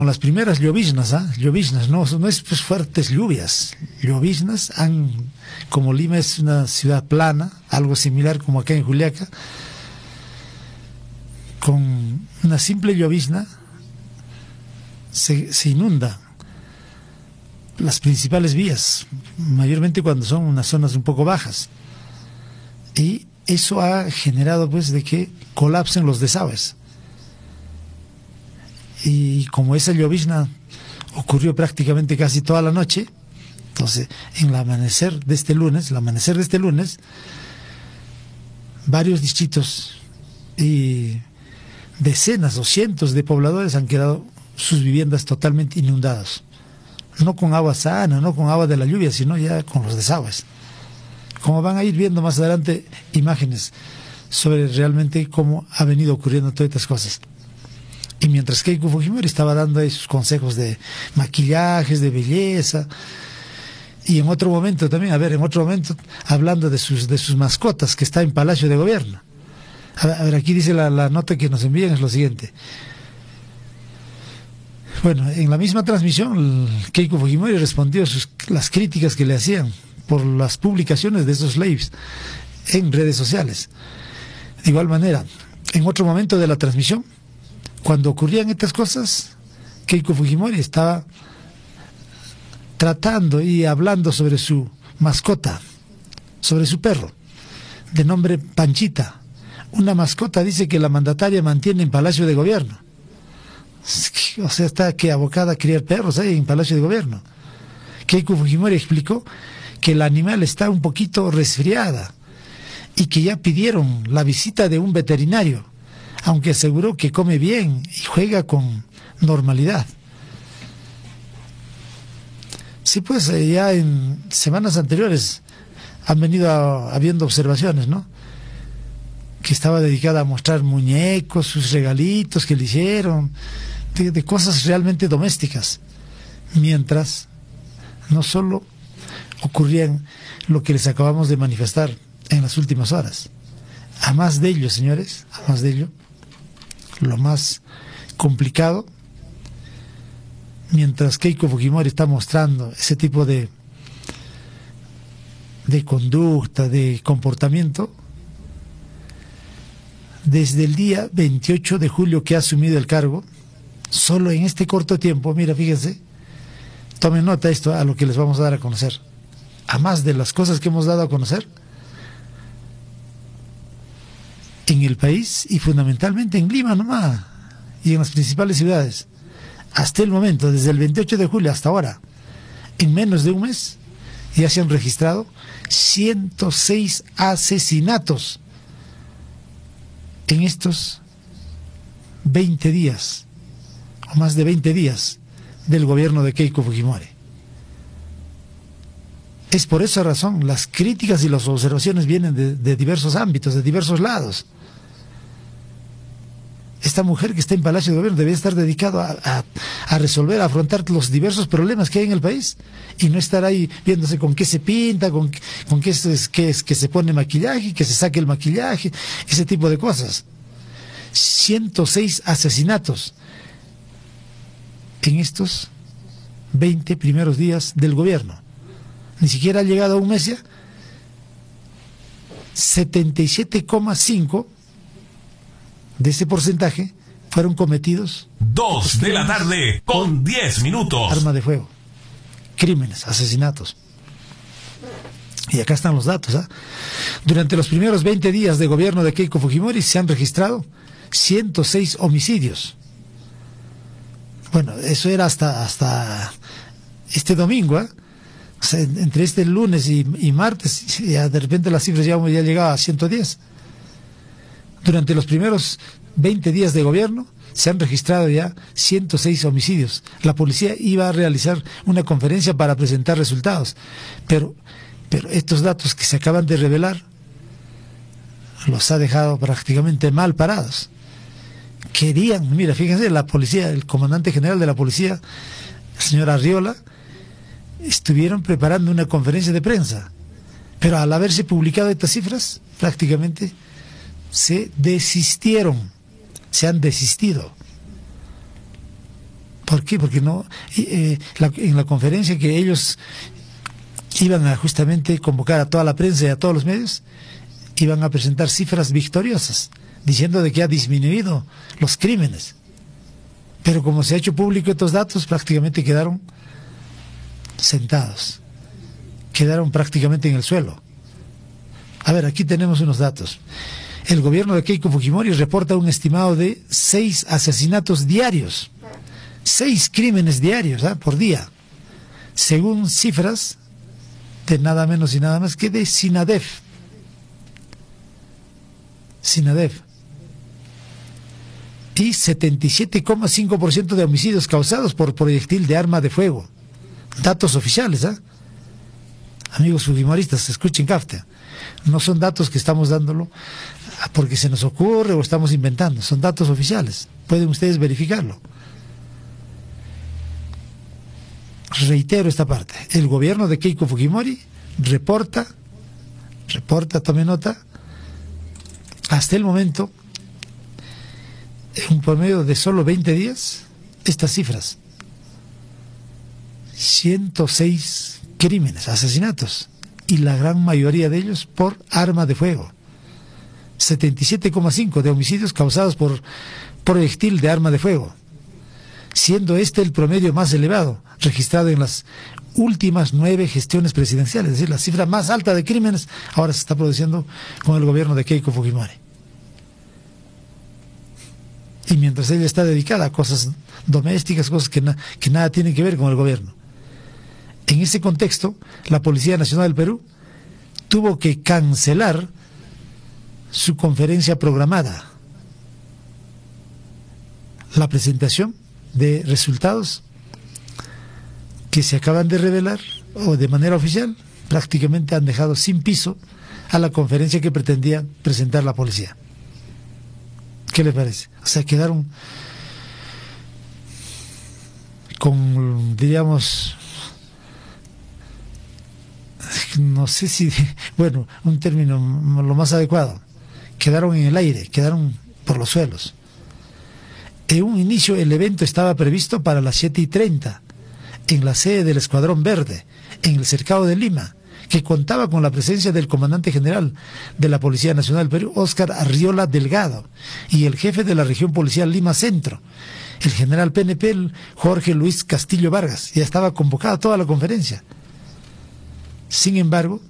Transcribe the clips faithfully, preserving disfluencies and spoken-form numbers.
Las primeras lloviznas, ¿ah? lloviznas, no, no es pues fuertes lluvias, lloviznas han, como Lima es una ciudad plana, algo similar como acá en Juliaca, con una simple llovizna se, se inunda las principales vías, mayormente cuando son unas zonas un poco bajas, y eso ha generado pues de que colapsen los desagües. Y como esa llovizna ocurrió prácticamente casi toda la noche, entonces en el amanecer de este lunes, el amanecer de este lunes, varios distritos y decenas o cientos de pobladores han quedado sus viviendas totalmente inundadas, no con agua sana, no con agua de la lluvia, sino ya con los desagües. Como van a ir viendo más adelante imágenes sobre realmente cómo ha venido ocurriendo todas estas cosas. Y mientras Keiko Fujimori estaba dando ahí sus consejos de maquillajes, de belleza, y en otro momento también, a ver, en otro momento, hablando de sus, de sus mascotas, que está en Palacio de Gobierno. A ver, a ver aquí dice la, la nota que nos envían, es lo siguiente. Bueno, en la misma transmisión, Keiko Fujimori respondió sus, las críticas que le hacían por las publicaciones de esos lives en redes sociales. De igual manera, en otro momento de la transmisión, cuando ocurrían estas cosas, Keiko Fujimori estaba tratando y hablando sobre su mascota, sobre su perro, de nombre Panchita. Una mascota, dice, que la mandataria mantiene en Palacio de Gobierno. O sea, está que abocada a criar perros ahí en Palacio de Gobierno. Keiko Fujimori explicó que el animal está un poquito resfriada y que ya pidieron la visita de un veterinario, aunque aseguró que come bien y juega con normalidad. Sí, pues ya en semanas anteriores han venido a, habiendo observaciones, ¿no? Que estaba dedicada a mostrar muñecos, sus regalitos que le hicieron, de, de cosas realmente domésticas, mientras no solo ocurrían lo que les acabamos de manifestar en las últimas horas. A más de ello, señores, a más de ello, lo más complicado, mientras Keiko Fujimori está mostrando ese tipo de de conducta, de comportamiento, desde el día veintiocho de julio que ha asumido el cargo, solo en este corto tiempo, mira, fíjense, tomen nota esto a lo que les vamos a dar a conocer, a más de las cosas que hemos dado a conocer en el país y fundamentalmente en Lima nomás y en las principales ciudades. Hasta el momento, desde el veintiocho de julio hasta ahora, en menos de un mes, ya se han registrado ciento seis asesinatos en estos veinte días, o más de veinte días, del gobierno de Keiko Fujimori. Es por esa razón, las críticas y las observaciones vienen de, de diversos ámbitos, de diversos lados. Esta mujer que está en Palacio de Gobierno debe estar dedicado a, a, a resolver, a afrontar los diversos problemas que hay en el país y no estar ahí viéndose con qué se pinta, con, con qué, es, qué es que se pone maquillaje, que se saque el maquillaje, ese tipo de cosas. ciento seis asesinatos en estos veinte primeros días del gobierno. Ni siquiera ha llegado a un mes ya. setenta y siete coma cinco de ese porcentaje fueron cometidos. Dos de la tarde con diez minutos. Arma de fuego, crímenes, asesinatos. Y acá están los datos, ¿eh? Durante los primeros veinte días de gobierno de Keiko Fujimori se han registrado ciento seis homicidios. Bueno, eso era hasta, hasta este domingo, ¿eh? O sea, entre este lunes y, y martes, ya de repente las cifras ya, ya llegaban a ciento diez. Durante los primeros veinte días de gobierno se han registrado ya ciento seis homicidios. La policía iba a realizar una conferencia para presentar resultados, pero, pero estos datos que se acaban de revelar los ha dejado prácticamente mal parados. Querían, mira, fíjense, la policía, el comandante general de la policía, el señor Arriola, estuvieron preparando una conferencia de prensa, pero al haberse publicado estas cifras, prácticamente se desistieron, se han desistido, ¿Por qué? Porque no eh, la, en la conferencia que ellos iban a justamente convocar a toda la prensa y a todos los medios, iban a presentar cifras victoriosas, diciendo de que ha disminuido los crímenes. Pero como se ha hecho público estos datos, prácticamente quedaron sentados, quedaron prácticamente en el suelo. A ver, aquí tenemos unos datos. El gobierno de Keiko Fujimori reporta un estimado de seis asesinatos diarios, seis crímenes diarios, ¿eh? por día, según cifras de nada menos y nada más que de SINADEF. SINADEF. Y setenta y siete coma cinco por ciento de homicidios causados por proyectil de arma de fuego. Datos oficiales, ¿eh? Amigos fujimoristas, escuchen CAFTA. No son datos que estamos dándolo porque se nos ocurre o estamos inventando, son datos oficiales. Pueden ustedes verificarlo. Reitero esta parte. El gobierno de Keiko Fujimori reporta, reporta, tome nota, hasta el momento, en un promedio de solo veinte días, estas cifras. ciento seis crímenes, asesinatos, y la gran mayoría de ellos por arma de fuego. setenta y siete coma cinco de homicidios causados por proyectil de arma de fuego, siendo este el promedio más elevado registrado en las últimas nueve gestiones presidenciales. Es decir, la cifra más alta de crímenes ahora se está produciendo con el gobierno de Keiko Fujimori. Y mientras ella está dedicada a cosas domésticas, cosas que, na que nada tienen que ver con el gobierno. En ese contexto, la Policía Nacional del Perú tuvo que cancelar su conferencia programada. La presentación de resultados que se acaban de revelar, o de manera oficial, prácticamente han dejado sin piso a la conferencia que pretendía presentar la policía. ¿Qué le parece? O sea, quedaron con, diríamos, no sé si, bueno, un término lo más adecuado, quedaron en el aire, quedaron por los suelos. En un inicio el evento estaba previsto para las siete y treinta en la sede del Escuadrón Verde, en el cercado de Lima, que contaba con la presencia del comandante general de la Policía Nacional del Perú, Óscar Arriola Delgado, y el jefe de la región policial Lima Centro, el general P N P, Jorge Luis Castillo Vargas. Ya estaba convocada toda la conferencia. Sin embargo,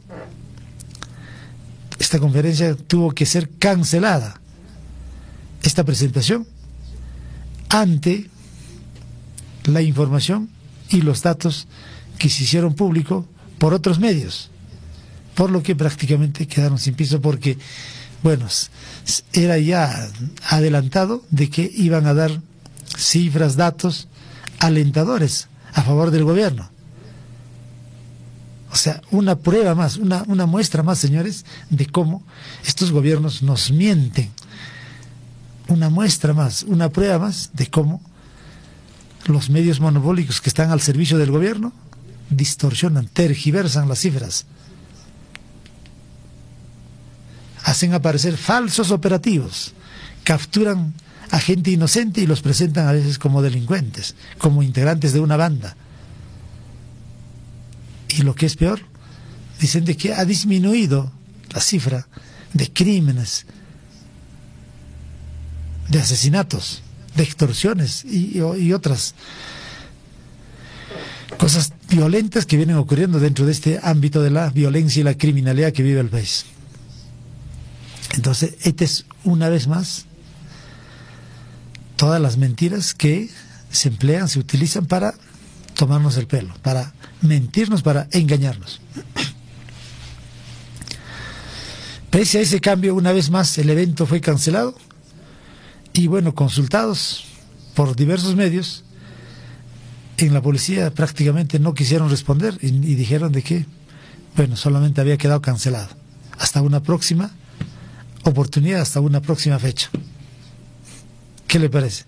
esta conferencia tuvo que ser cancelada, esta presentación, ante la información y los datos que se hicieron público por otros medios, por lo que prácticamente quedaron sin piso, porque, bueno, era ya adelantado de que iban a dar cifras, datos alentadores a favor del gobierno. O sea, una prueba más, una, una muestra más, señores, de cómo estos gobiernos nos mienten. Una muestra más, una prueba más de cómo los medios monopólicos que están al servicio del gobierno distorsionan, tergiversan las cifras, hacen aparecer falsos operativos, capturan a gente inocente y los presentan a veces como delincuentes, como integrantes de una banda. Y lo que es peor, dicen de que ha disminuido la cifra de crímenes, de asesinatos, de extorsiones y, y otras cosas violentas que vienen ocurriendo dentro de este ámbito de la violencia y la criminalidad que vive el país. Entonces, esta es una vez más todas las mentiras que se emplean, se utilizan para tomarnos el pelo, para mentirnos, para engañarnos. Pese a ese cambio, una vez más el evento fue cancelado y, bueno, consultados por diversos medios, en la policía prácticamente no quisieron responder y, y dijeron de que, bueno, solamente había quedado cancelado hasta una próxima oportunidad, hasta una próxima fecha. ¿Qué le parece?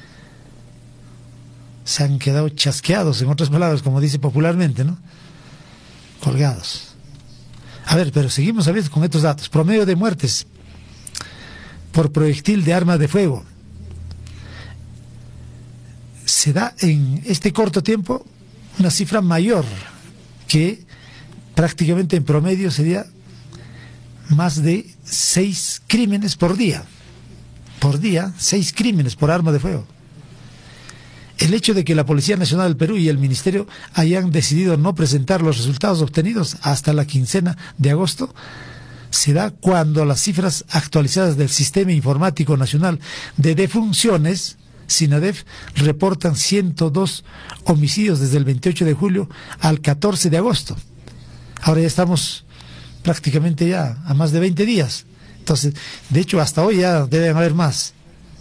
Se han quedado chasqueados, en otras palabras, como dice popularmente, ¿no? Colgados. A ver, pero seguimos a ver con estos datos. Promedio de muertes por proyectil de arma de fuego. se da en este corto tiempo una cifra mayor, que prácticamente en promedio sería más de seis crímenes por día. Por día, seis crímenes por arma de fuego. El hecho de que la Policía Nacional del Perú y el Ministerio hayan decidido no presentar los resultados obtenidos hasta la quincena de agosto se da cuando las cifras actualizadas del Sistema Informático Nacional de Defunciones, SINADEF, reportan ciento dos homicidios desde el veintiocho de julio al catorce de agosto. Ahora ya estamos prácticamente ya a más de veinte días. Entonces, de hecho, hasta hoy ya deben haber más.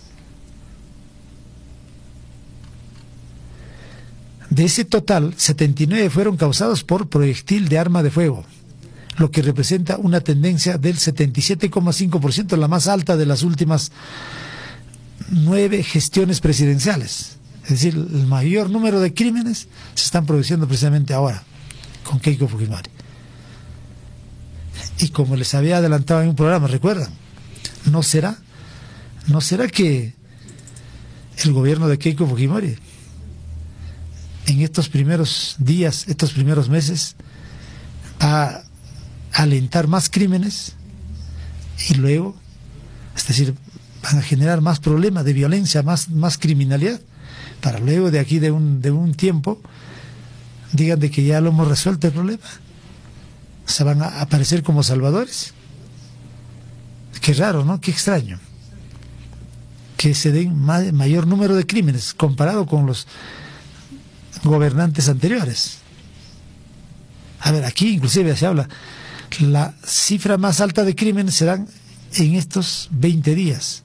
De ese total, setenta y nueve fueron causados por proyectil de arma de fuego, lo que representa una tendencia del setenta y siete coma cinco por ciento, la más alta de las últimas nueve gestiones presidenciales. Es decir, el mayor número de crímenes se están produciendo precisamente ahora, con Keiko Fujimori. Y como les había adelantado en un programa, ¿recuerdan? ¿No será, no será que el gobierno de Keiko Fujimori en estos primeros días, estos primeros meses, va a alentar más crímenes y luego, es decir, van a generar más problemas de violencia, más, más criminalidad, para luego de aquí de un, de un tiempo digan de que ya lo hemos resuelto el problema? Se van a aparecer como salvadores. Qué raro, ¿no? Qué extraño que se den ma- mayor número de crímenes comparado con los gobernantes anteriores. A ver, aquí inclusive se habla, la cifra más alta de crímenes se dan en estos veinte días.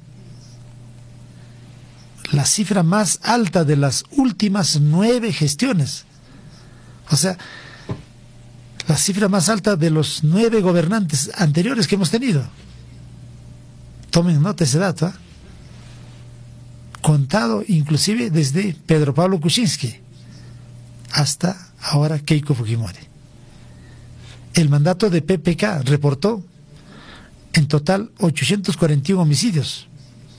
La cifra más alta de las últimas nueve gestiones. O sea, la cifra más alta de los nueve gobernantes anteriores que hemos tenido. Tomen nota de ese dato, ¿eh? Contado inclusive desde Pedro Pablo Kuczynski hasta ahora Keiko Fujimori. El mandato de P P K reportó en total ochocientos cuarenta y uno homicidios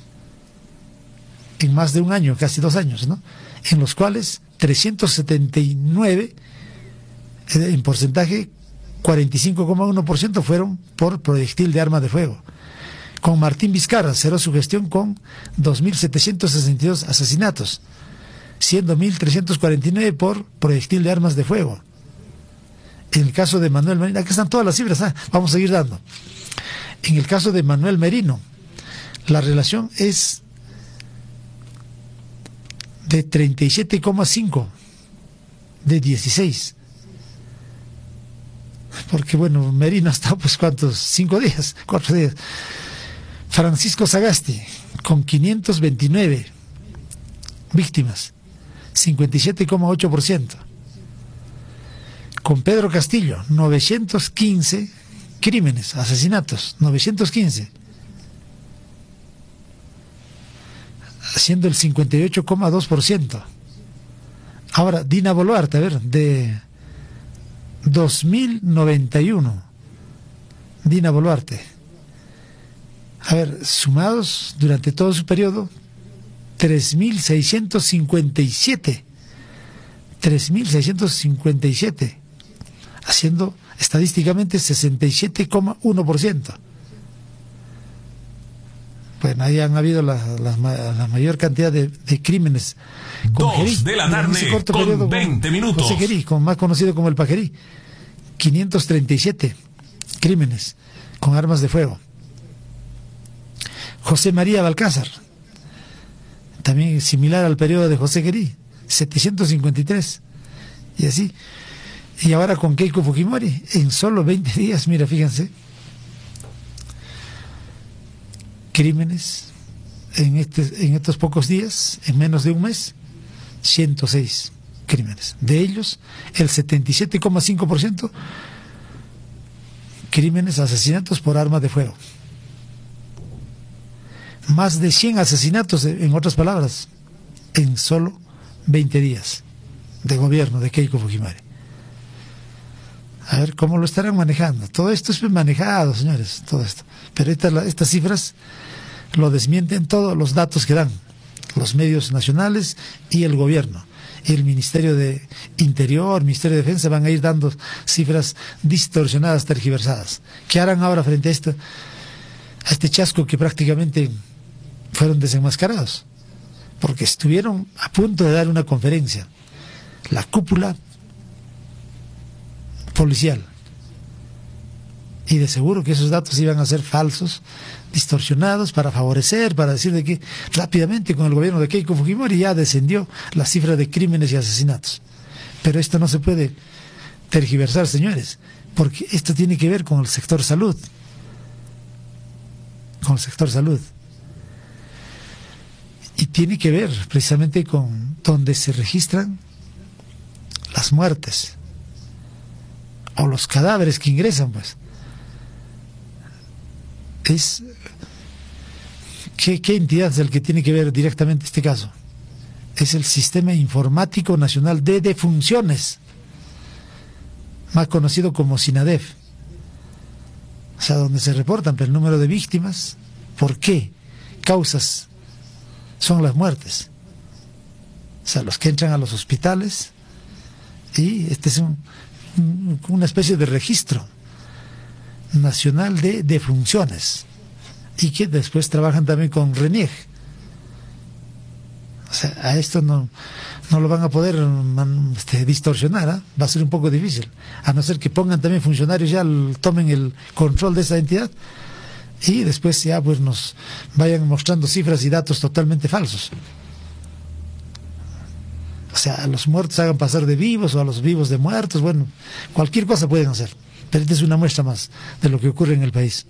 en más de un año, casi dos años, ¿no? En los cuales trescientos setenta y nueve, en porcentaje cuarenta y cinco coma uno por ciento, fueron por proyectil de arma de fuego. Con Martín Vizcarra cerró su gestión con dos mil setecientos sesenta y dos asesinatos, siendo mil trescientos cuarenta y nueve por proyectil de armas de fuego. En el caso de Manuel Merino, aquí están todas las cifras, ¿eh? Vamos a seguir dando. En el caso de Manuel Merino, la relación es de treinta y siete coma cinco de dieciséis. Porque bueno, Merino ha estado pues cuántos, cinco días, cuatro días. Francisco Sagasti, con quinientos veintinueve víctimas, cincuenta y siete coma ocho por ciento. Con Pedro Castillo, novecientos quince crímenes, asesinatos, novecientos quince, haciendo el cincuenta y ocho coma dos por ciento. Ahora, Dina Boluarte, a ver, de dos mil noventa y uno, Dina Boluarte, a ver, sumados durante todo su periodo, tres mil seiscientos cincuenta y siete, tres mil seiscientos cincuenta y siete, haciendo estadísticamente sesenta y siete coma uno por ciento. Bueno, ahí han habido la, la, la mayor cantidad de, de crímenes. Dos Gerí, de la tarde con periodo, veinte minutos. José Gerí, con, más conocido como el Pajerí, quinientos treinta y siete crímenes con armas de fuego. José María Balcázar, también similar al periodo de José Gerí, setecientos cincuenta y tres, y así. Y ahora con Keiko Fujimori, en solo veinte días, mira, fíjense, crímenes en, este, en estos pocos días, en menos de un mes, ciento seis crímenes. De ellos, el setenta y siete coma cinco por ciento crímenes, asesinatos por arma de fuego. Más de cien asesinatos, en otras palabras, en solo veinte días de gobierno de Keiko Fujimori. A ver cómo lo estarán manejando. Todo esto es manejado, señores, todo esto. Pero esta, estas cifras lo desmienten todos los datos que dan. los medios nacionales y el gobierno. El Ministerio de Interior, Ministerio de Defensa van a ir dando cifras distorsionadas, tergiversadas. ¿Qué harán ahora frente a esto, a este chasco que prácticamente fueron desenmascarados? Porque estuvieron a punto de dar una conferencia, la cúpula policial, y de seguro que esos datos iban a ser falsos, distorsionados para favorecer, para decir de que rápidamente con el gobierno de Keiko Fujimori ya descendió la cifra de crímenes y asesinatos. Pero esto no se puede tergiversar, señores, porque esto tiene que ver con el sector salud, con el sector salud, y tiene que ver precisamente con donde se registran las muertes o los cadáveres que ingresan, pues. Es, ¿qué, ¿Qué entidad es el que tiene que ver directamente este caso? Es el Sistema Informático Nacional de Defunciones, más conocido como SINADEF. O sea, donde se reportan el número de víctimas, por qué causas son las muertes. O sea, los que entran a los hospitales, y este es un, un, una especie de registro nacional de defunciones, y que después trabajan también con RENIEG. O sea, a esto no, no lo van a poder man, este, distorsionar, ¿eh? Va a ser un poco difícil, a no ser que pongan también funcionarios, ya tomen el control de esa entidad, y después ya pues nos vayan mostrando cifras y datos totalmente falsos. O sea, a los muertos hagan pasar de vivos, o a los vivos de muertos. Bueno, cualquier cosa pueden hacer. Pero esta es una muestra más de lo que ocurre en el país.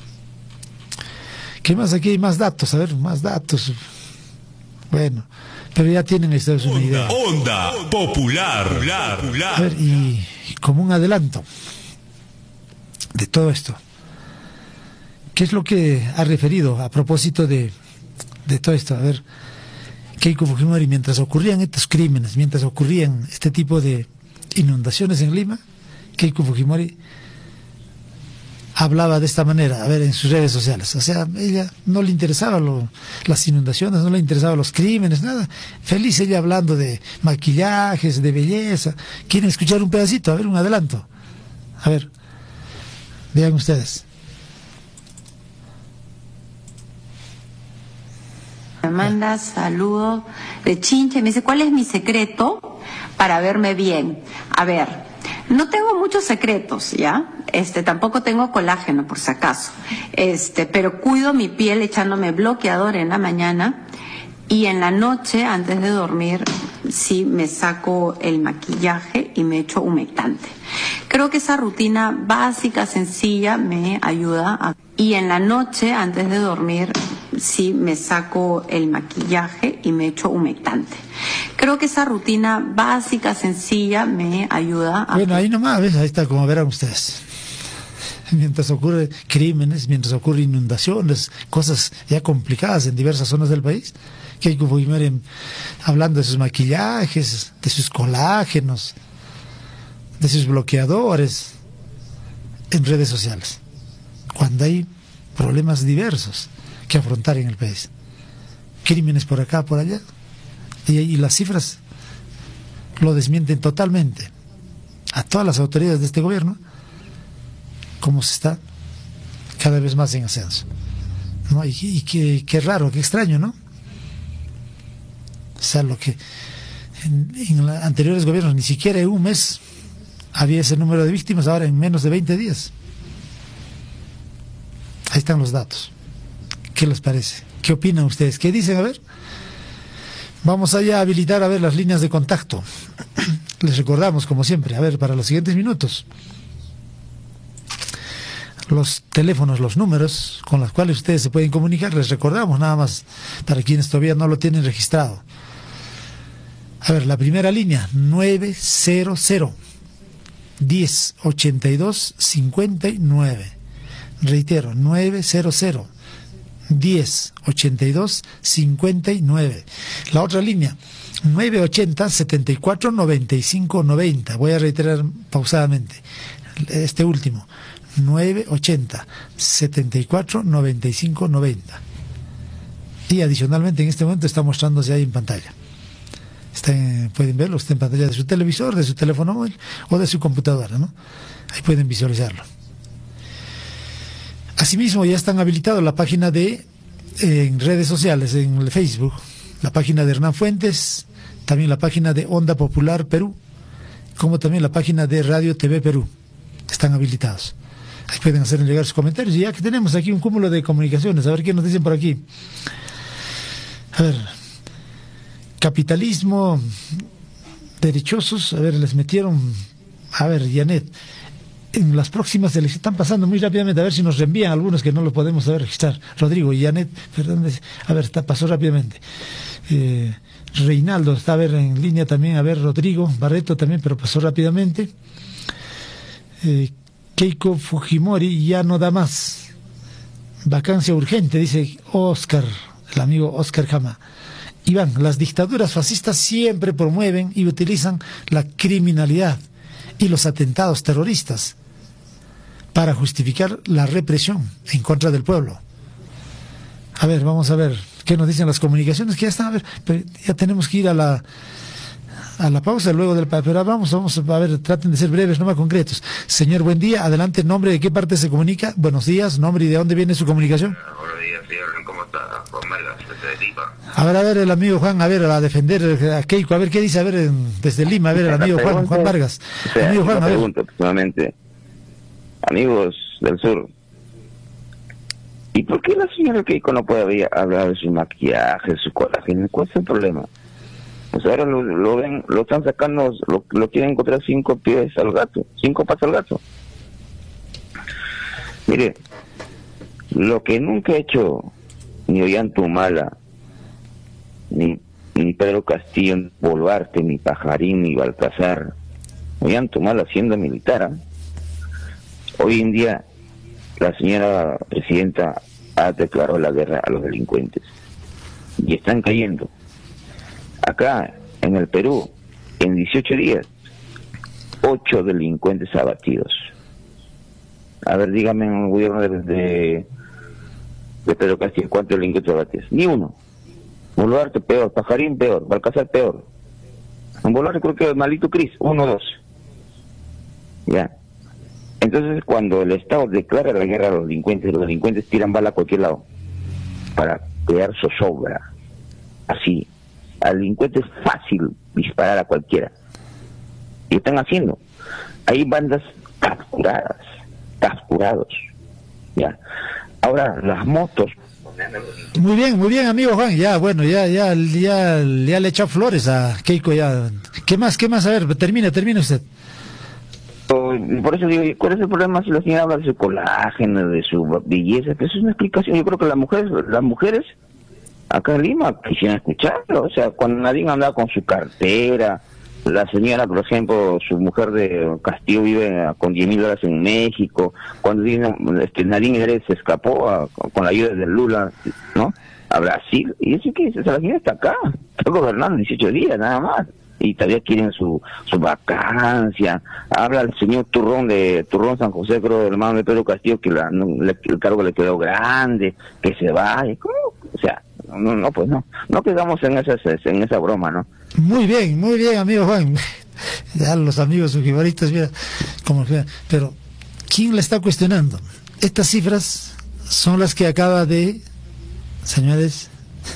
¿Qué más? Aquí hay más datos, a ver, más datos. Bueno, pero ya tienen ustedes una idea. Onda Popular. A ver, y como un adelanto de todo esto, ¿qué es lo que ha referido a propósito de, de todo esto? A ver, Keiko Fujimori, mientras ocurrían estos crímenes, mientras ocurrían este tipo de inundaciones en Lima, Keiko Fujimori hablaba de esta manera, a ver, en sus redes sociales. O sea, ella no le interesaba lo, las inundaciones, no le interesaban los crímenes, nada. Feliz ella hablando de maquillajes, de belleza. ¿Quieren escuchar un pedacito? A ver, un adelanto. A ver, vean ustedes. Me manda saludos de Chincha y me dice, ¿cuál es mi secreto para verme bien? A ver, no tengo muchos secretos, ¿ya? Este, tampoco tengo colágeno, por si acaso. Este, pero cuido mi piel echándome bloqueador en la mañana, y en la noche, antes de dormir, sí me saco el maquillaje y me echo humectante. Creo que esa rutina básica, sencilla, me ayuda a... Y en la noche, antes de dormir, sí me saco el maquillaje y me echo humectante. Creo que esa rutina básica, sencilla, me ayuda a... Bueno, ahí nomás, ¿ves? Ahí está, como verán ustedes. Mientras ocurren crímenes, mientras ocurren inundaciones, cosas ya complicadas en diversas zonas del país, Keiko Fujimori hablando de sus maquillajes, de sus colágenos, de sus bloqueadores en redes sociales, cuando hay problemas diversos que afrontar en el país, crímenes por acá, por allá, y, y las cifras lo desmienten totalmente a todas las autoridades de este gobierno, como se está cada vez más en ascenso, ¿no? Y, y qué, qué raro, qué extraño, ¿no? O sea, lo que en, en los anteriores gobiernos ni siquiera en un mes había ese número de víctimas, ahora en menos de veinte días. Ahí están los datos. ¿Qué les parece? ¿Qué opinan ustedes? ¿Qué dicen? A ver, vamos allá a habilitar a ver las líneas de contacto. Les recordamos, como siempre, a ver, para los siguientes minutos, los teléfonos, los números con los cuales ustedes se pueden comunicar. Les recordamos nada más para quienes todavía no lo tienen registrado. A ver, la primera línea, nueve cero cero, diez ochenta y dos cincuenta y nueve. Reitero, nueve cero cero, diez ochenta y dos cincuenta y nueve. La otra línea, nueve ochenta setenta y cuatro noventa y cinco noventa. Voy a reiterar pausadamente este último, nueve ochenta setenta y cuatro noventa y cinco noventa. Y adicionalmente en este momento está mostrándose ahí en pantalla. Está en, pueden verlo, está en pantalla de su televisor, de su teléfono móvil o de su computadora, ¿no? Ahí pueden visualizarlo. Asimismo, ya están habilitados la página de, eh, en redes sociales, en el Facebook, la página de Hernán Fuentes, también la página de Onda Popular Perú, como también la página de Radio T V Perú. Están habilitados. Ahí pueden hacer llegar sus comentarios. Y ya que tenemos aquí un cúmulo de comunicaciones, a ver qué nos dicen por aquí. A ver, capitalismo, derechosos, a ver, les metieron, a ver, Janet, en las próximas elecciones, están pasando muy rápidamente, a ver si nos reenvían algunos que no lo podemos saber registrar. Rodrigo y Janet, perdón, a ver, está, pasó rápidamente. Eh, Reinaldo está a ver en línea también, a ver, Rodrigo, Barreto también, pero pasó rápidamente. Eh, Keiko Fujimori ya no da más. Vacancia urgente, dice Oscar, el amigo Oscar Jama. Iván, las dictaduras fascistas siempre promueven y utilizan la criminalidad y los atentados terroristas para justificar la represión en contra del pueblo. A ver, vamos a ver qué nos dicen las comunicaciones, que ya están, a ver, pero ya tenemos que ir a la a la pausa luego del... Pero vamos, vamos a ver, traten de ser breves, no más concretos. Señor, buen día, adelante, nombre, de qué parte se comunica, buenos días, nombre y de dónde viene su comunicación. Buenos días, señor, ¿cómo está? Juan Vargas, desde Lima. A ver, a ver, el amigo Juan, a ver, a defender a Keiko, a ver qué dice, a ver, en, desde Lima, a ver, el amigo Juan, Juan Vargas. O sea, amigo Juan, a ver. Pregunto, personalmente, amigos del sur, ¿y por qué la señora Keiko no puede hablar de su maquillaje, de su colágeno? ¿Cuál es el problema? Pues ahora lo, lo ven, lo están sacando, lo, lo quieren encontrar cinco pies al gato, cinco patas al gato. Mire, lo que nunca ha hecho ni Ollantumala, ni, ni Pedro Castillo, ni Boluarte, ni Pajarín, ni Baltasar, Ollantumala siendo militar, ¿eh? Hoy en día la señora presidenta ha declarado la guerra a los delincuentes y están cayendo. Acá, en el Perú, en dieciocho días, ocho delincuentes abatidos. A ver, dígame en el gobierno de, de, de Pedro Castillo, ¿cuántos delincuentes abatidos? Ni uno. Boluarte peor, Pajarín peor, Balcázar peor. En Boluarte creo que Malito Cris, uno o dos. Ya. Entonces, cuando el Estado declara la guerra a los delincuentes, los delincuentes tiran bala a cualquier lado para crear zozobra. Así. Al delincuente es fácil disparar a cualquiera. Y están haciendo. Hay bandas capturadas, capturados. Ya. Ahora, las motos. Muy bien, muy bien, amigo Juan. Ya, bueno, ya, ya, ya, ya le he echado flores a Keiko. Ya. ¿Qué más, qué más? A ver, termine, termine usted. Por eso digo, ¿cuál es el problema si la señora habla de su colágeno, de su belleza? Que eso es una explicación. Yo creo que las mujeres, las mujeres acá en Lima quisieran escucharlo. O sea, cuando Nadine andaba con su cartera, la señora, por ejemplo, su mujer de Castillo vive con diez mil dólares en México, cuando este, Nadine Heredia se escapó a, con la ayuda de Lula, ¿no?, a Brasil, y eso que o sea, la señora está acá, está gobernando dieciocho días nada más, y todavía quieren su su vacancia. Habla el señor Turrón de Turrón San José, creo, hermano de Pedro Castillo, que la, no, le, el cargo le quedó grande, que se vaya. ¿Cómo? O sea, no, no, pues no, no quedamos en esa, en esa broma, ¿no? Muy bien, muy bien, amigo Juan. Ya los amigos sujibaritas, mira, como pero ¿quién le está cuestionando? Estas cifras son las que acaba de, señores,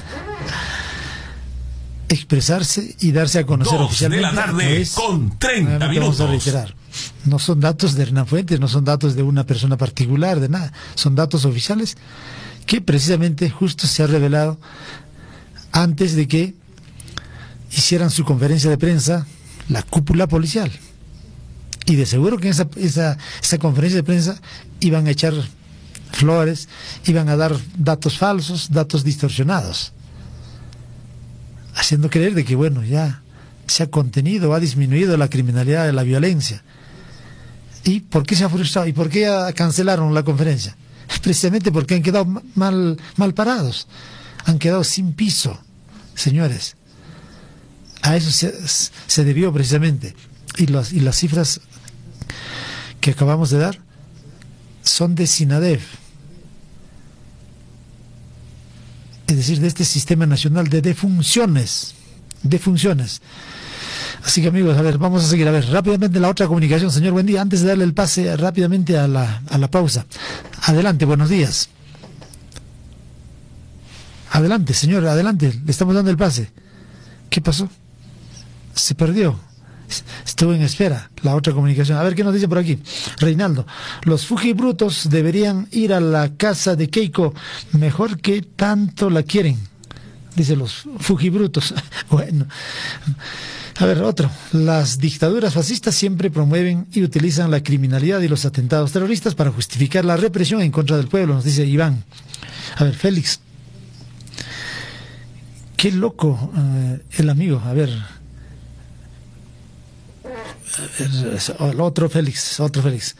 expresarse y darse a conocer Dos oficialmente. de la tarde es, con treinta minutos. Vamos a reiterar. No son datos de Hernán Fuentes, no son datos de una persona particular, de nada. Son datos oficiales que precisamente justo se ha revelado antes de que hicieran su conferencia de prensa la cúpula policial. Y de seguro que en esa, esa, esa conferencia de prensa iban a echar flores, iban a dar datos falsos, datos distorsionados, haciendo creer de que, bueno, ya se ha contenido, ha disminuido la criminalidad, la violencia. ¿Y por qué se ha frustrado? ¿Y por qué cancelaron la conferencia? Precisamente porque han quedado mal, mal parados, han quedado sin piso, señores. A eso se, se debió precisamente. Y, los, y las cifras que acabamos de dar son de SINADEF. es decir, de este Sistema Nacional de Defunciones, defunciones. Así que amigos, a ver, vamos a seguir, a ver, rápidamente la otra comunicación, señor, buen día, antes de darle el pase rápidamente a la, a la pausa. Adelante, buenos días. Adelante, señor, adelante, le estamos dando el pase. ¿Qué pasó? Se perdió. Estuvo en espera la otra comunicación. A ver qué nos dice por aquí. Reinaldo, los fujibrutos deberían ir a la casa de Keiko, mejor que tanto la quieren. Dice los fujibrutos. Bueno. A ver, otro. Las dictaduras fascistas siempre promueven y utilizan la criminalidad y los atentados terroristas para justificar la represión en contra del pueblo, nos dice Iván. A ver, Félix. Qué loco uh, el amigo. A ver. A ver, otro Félix, otro Félix.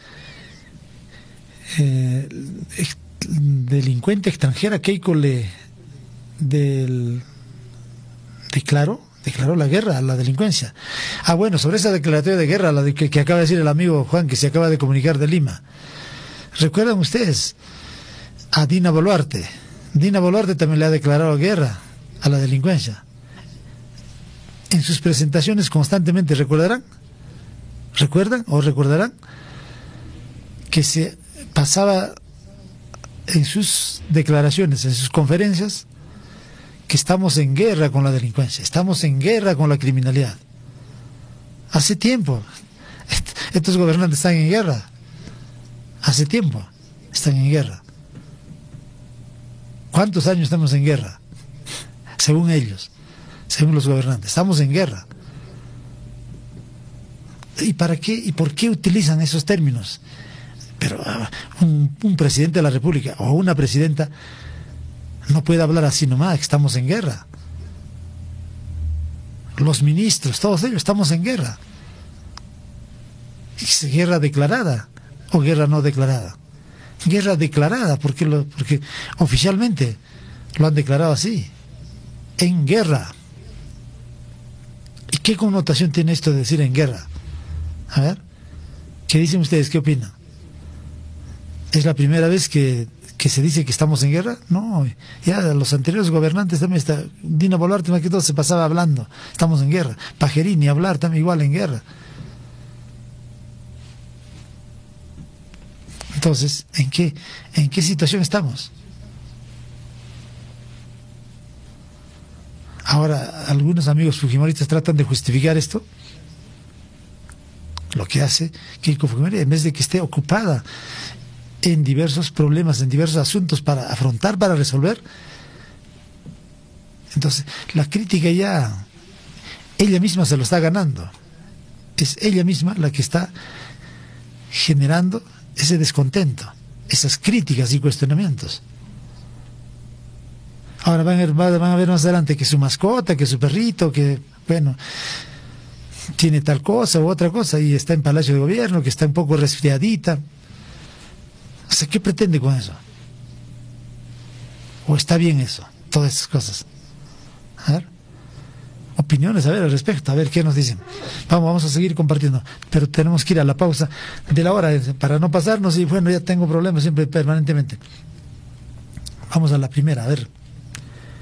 Eh, ex, delincuente extranjera Keiko le del declaró declaró la guerra a la delincuencia. Ah, bueno, sobre esa declaratoria de guerra, la de que, que acaba de decir el amigo Juan, que se acaba de comunicar de Lima. ¿Recuerdan ustedes a Dina Boluarte? Dina Boluarte también le ha declarado guerra a la delincuencia. En sus presentaciones constantemente, ¿recordarán? ¿Recuerdan o recordarán? Que se pasaba en sus declaraciones, en sus conferencias, que estamos en guerra con la delincuencia, estamos en guerra con la criminalidad. Hace tiempo, estos gobernantes están en guerra. Hace tiempo están en guerra. ¿Cuántos años estamos en guerra? Según ellos, según los gobernantes, estamos en guerra. ¿Y para qué? ¿Y por qué utilizan esos términos? Pero uh, un, un presidente de la República o una presidenta no puede hablar así nomás, que estamos en guerra. Los ministros, todos ellos, estamos en guerra. ¿Es guerra declarada o guerra no declarada? Guerra declarada, porque, lo, porque oficialmente lo han declarado así. En guerra. ¿Y qué connotación tiene esto de decir en guerra? A ver, ¿qué dicen ustedes? ¿Qué opinan? ¿Es la primera vez que, que se dice que estamos en guerra? No, ya los anteriores gobernantes también está, Dina Boluarte más que todo se pasaba hablando, estamos en guerra. Pajerini hablar también igual en guerra. Entonces, ¿en qué, en qué situación estamos? Ahora, algunos amigos fujimoristas tratan de justificar esto. Lo que hace Keiko Fujimori, en vez de que esté ocupada en diversos problemas, en diversos asuntos para afrontar, para resolver. Entonces, la crítica ya, ella misma se lo está ganando. Es ella misma la que está generando ese descontento, esas críticas y cuestionamientos. Ahora van a ver, van a ver más adelante que su mascota, que su perrito, que, bueno, tiene tal cosa u otra cosa y está en Palacio de Gobierno, que está un poco resfriadita. O sea, ¿qué pretende con eso? ¿O está bien eso? Todas esas cosas. A ver, opiniones, a ver, al respecto, a ver qué nos dicen. Vamos, vamos a seguir compartiendo, pero tenemos que ir a la pausa de la hora para no pasarnos y bueno, ya tengo problemas siempre permanentemente. Vamos a la primera, a ver.